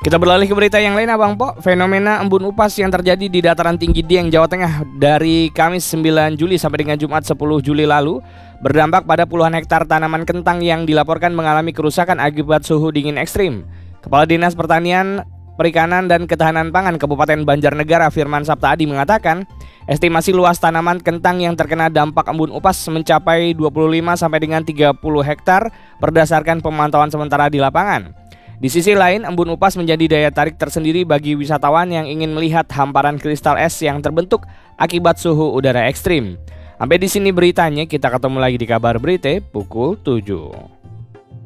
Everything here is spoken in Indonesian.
Kita beralih ke berita yang lain Abang Po. Fenomena embun upas yang terjadi di dataran tinggi Dieng, Jawa Tengah dari Kamis 9 Juli sampai dengan Jumat 10 Juli lalu berdampak pada puluhan hektar tanaman kentang yang dilaporkan mengalami kerusakan akibat suhu dingin ekstrim. Kepala Dinas Pertanian, Perikanan dan Ketahanan Pangan Kabupaten Banjarnegara Firman Saptaadi mengatakan, estimasi luas tanaman kentang yang terkena dampak embun upas mencapai 25 sampai dengan 30 hektar berdasarkan pemantauan sementara di lapangan. Di sisi lain, embun upas menjadi daya tarik tersendiri bagi wisatawan yang ingin melihat hamparan kristal es yang terbentuk akibat suhu udara ekstrim. Sampai di sini beritanya, kita ketemu lagi di kabar berita pukul 7.